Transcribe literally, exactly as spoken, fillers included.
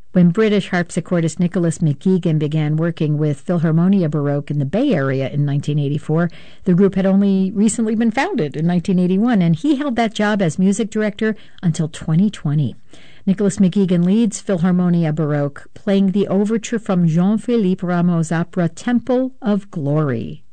When British harpsichordist Nicholas McGeegan began working with Philharmonia Baroque in the Bay Area in nineteen eighty-four, the group had only recently been founded in nineteen eighty-one, and he held that job as music director until twenty twenty. Nicholas McGeegan leads Philharmonia Baroque, playing the overture from Jean-Philippe Rameau's opera Temple of Glory.